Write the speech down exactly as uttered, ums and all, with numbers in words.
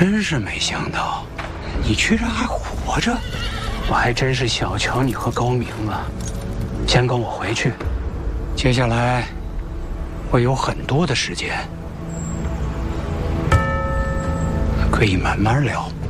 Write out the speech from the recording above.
真是没想到，你居然还活着！我还真是小瞧你和高明了。先跟我回去，接下来会有很多的时间可以慢慢聊。